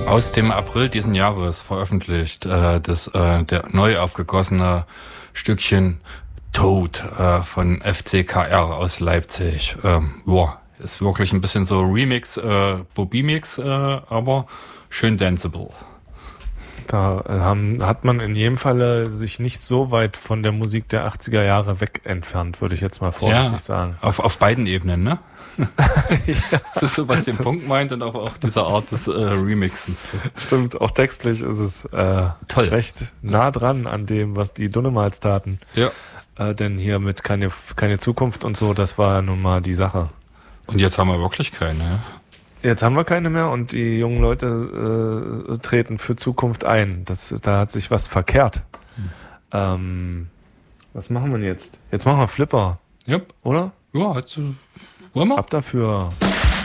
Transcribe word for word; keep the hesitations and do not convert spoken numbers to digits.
Aus dem April diesen Jahres veröffentlicht äh, das äh, der neu aufgegossene Stückchen Tod äh, von F C K R aus Leipzig. Ähm, ja, ist wirklich ein bisschen so Remix, äh, Bobimix, äh, aber schön danceable. Da äh, haben, hat man in jedem Falle sich nicht so weit von der Musik der achtziger Jahre weg entfernt, würde ich jetzt mal vorsichtig ja, sagen. Auf, auf beiden Ebenen, ne? Ja, das ist so, was den Punkt meint und auch, auch diese Art des äh, Remixens. Stimmt, auch textlich ist es äh, Toll. Recht nah dran an dem, was die Dunnemals taten. Ja. Äh, denn hier mit keine, keine Zukunft und so, das war ja nun mal die Sache. Und jetzt haben wir wirklich keine, ja? Jetzt haben wir keine mehr und die jungen Leute äh, treten für Zukunft ein. Das, da hat sich was verkehrt. Hm. Ähm, was machen wir jetzt? Jetzt machen wir Flipper. Yep. Oder? Ja, also, wollen wir? Ab dafür.